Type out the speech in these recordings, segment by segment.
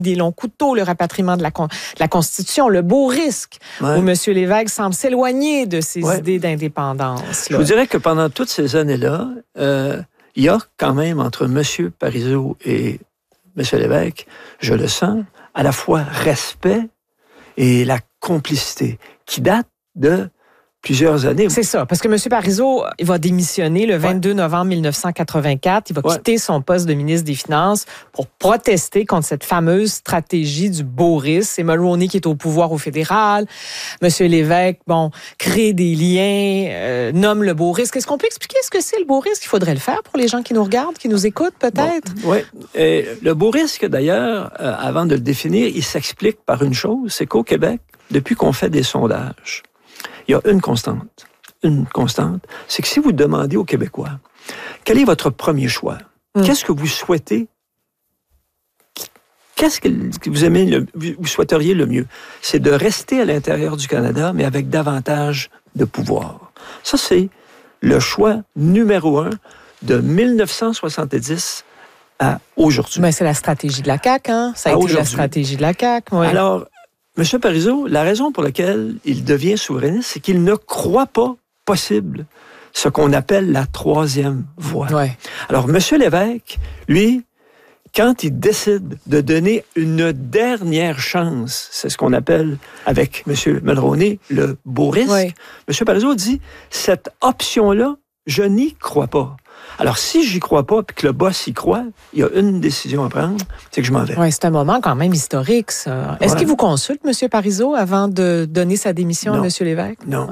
des longs couteaux, le rapatriement de la Constitution, le beau risque, où M. Lévesque semble s'éloigner de ses idées d'indépendance. Je vous dirais que pendant toutes ces années-là, il y a quand même entre M. Parizeau et M. Lévesque, je le sens, à la fois respect et la complicité, qui date de plusieurs années. C'est ça, parce que M. Parizeau, il va démissionner le 22 novembre 1984. Il va quitter son poste de ministre des Finances pour protester contre cette fameuse stratégie du beau risque. C'est Mulroney qui est au pouvoir au fédéral. M. Lévesque, crée des liens, nomme le beau risque. Est-ce qu'on peut expliquer ce que c'est le beau risque? Il faudrait le faire pour les gens qui nous regardent, qui nous écoutent peut-être? Oui. Le beau risque, d'ailleurs, avant de le définir, il s'explique par une chose, c'est qu'au Québec, depuis qu'on fait des sondages, il y a une constante, c'est que si vous demandez aux Québécois, quel est votre premier choix? Qu'est-ce que vous souhaitez? Qu'est-ce que vous aimez, vous souhaiteriez le mieux? C'est de rester à l'intérieur du Canada, mais avec davantage de pouvoir. Ça, c'est le choix numéro 1 de 1970 à aujourd'hui. Mais c'est la stratégie de la CAQ, hein? Ça a été la stratégie de la CAQ, oui. Alors, M. Parizeau, la raison pour laquelle il devient souverainiste, c'est qu'il ne croit pas possible ce qu'on appelle la troisième voie. Ouais. Alors, M. Lévesque, lui, quand il décide de donner une dernière chance, c'est ce qu'on appelle avec M. Mulroney le beau risque, M. Parizeau dit, cette option-là, je n'y crois pas. Alors, si j'y crois pas et que le boss y croit, il y a une décision à prendre, c'est que je m'en vais. Oui, c'est un moment quand même historique, ça. Est-ce qu'il vous consulte, M. Parizeau, avant de donner sa démission à M. Lévesque? Non.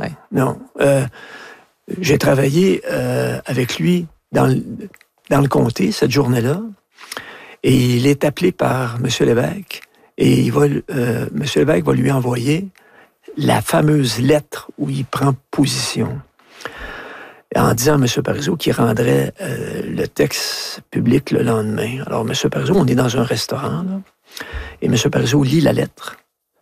J'ai travaillé avec lui dans le comté cette journée-là, et il est appelé par M. Lévesque, et M. Lévesque va lui envoyer la fameuse lettre où il prend position, en disant à M. Parizeau qu'il rendrait le texte public le lendemain. Alors, M. Parizeau, on est dans un restaurant, là, et M. Parizeau lit la lettre.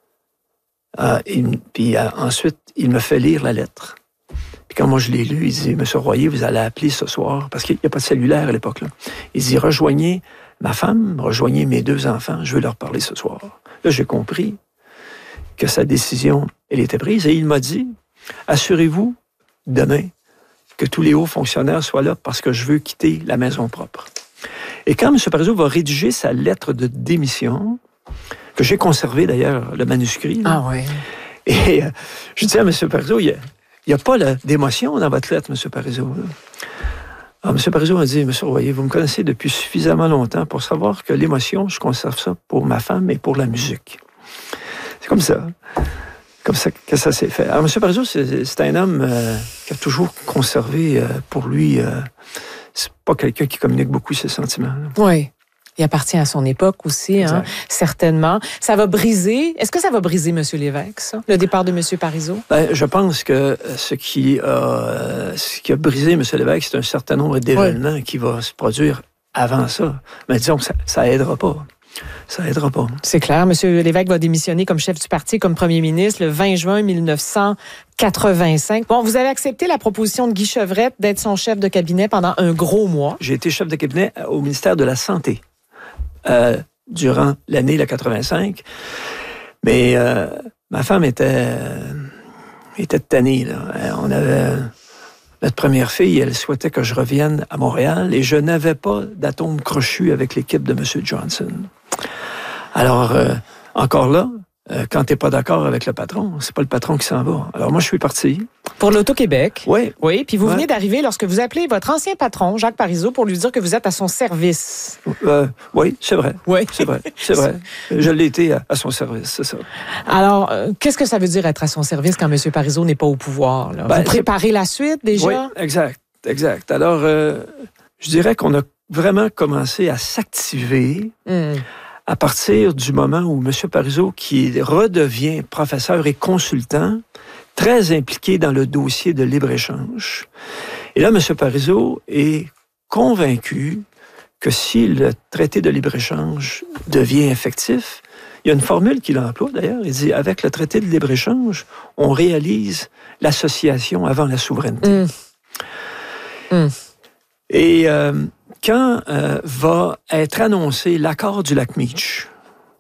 Ensuite, il me fait lire la lettre. Puis quand moi je l'ai lu, il dit, M. Royer, vous allez appeler ce soir, parce qu'il n'y a pas de cellulaire à l'époque, là. Il dit, rejoignez ma femme, rejoignez mes 2 enfants, je veux leur parler ce soir. Là, j'ai compris que sa décision, elle était prise, et il m'a dit, assurez-vous, demain, que tous les hauts fonctionnaires soient là parce que je veux quitter la maison propre. Et quand M. Parizeau va rédiger sa lettre de démission, que j'ai conservé d'ailleurs, le manuscrit, là, et je dis à M. Parizeau, il n'y a pas d'émotion dans votre lettre, M. Parizeau. Alors, M. Parizeau a dit, M. Royer, vous me connaissez depuis suffisamment longtemps pour savoir que l'émotion, je conserve ça pour ma femme et pour la musique. C'est comme ça que ça s'est fait. Alors, M. Parizeau, c'est un homme qui a toujours conservé pour lui... c'est pas quelqu'un qui communique beaucoup ses sentiments. Oui. Il appartient à son époque aussi, hein, certainement. Ça va briser... Est-ce que ça va briser M. Lévesque, ça, le départ de M. Parizeau? Je pense que ce qui a brisé M. Lévesque, c'est un certain nombre d'événements qui vont se produire avant ça. Mais disons que ça aidera pas. Ça aidera pas. C'est clair. M. Lévesque va démissionner comme chef du parti, comme premier ministre, le 20 juin 1985. Bon, vous avez accepté la proposition de Guy Chevrette d'être son chef de cabinet pendant un gros mois. J'ai été chef de cabinet au ministère de la Santé durant l'année 85. Mais ma femme était tannée, là. On avait... Notre première fille, elle souhaitait que je revienne à Montréal et je n'avais pas d'atome crochu avec l'équipe de M. Johnson. Alors, encore là, quand tu n'es pas d'accord avec le patron, c'est pas le patron qui s'en va. Alors moi, je suis parti. Pour l'Auto-Québec. Oui. Oui, puis vous venez d'arriver lorsque vous appelez votre ancien patron, Jacques Parizeau, pour lui dire que vous êtes à son service. Oui, c'est vrai. Oui. C'est vrai. Je l'ai été à son service, c'est ça. Alors, qu'est-ce que ça veut dire être à son service quand M. Parizeau n'est pas au pouvoir? Là? Vous préparez la suite déjà? Oui, exact. Alors, je dirais qu'on a vraiment commencé à s'activer à partir du moment où M. Parizeau, qui redevient professeur et consultant, très impliqué dans le dossier de libre-échange. Et là, M. Parizeau est convaincu que si le traité de libre-échange devient effectif, il y a une formule qu'il emploie d'ailleurs, il dit, avec le traité de libre-échange, on réalise l'association avant la souveraineté. Et quand va être annoncé l'accord du lac Meach,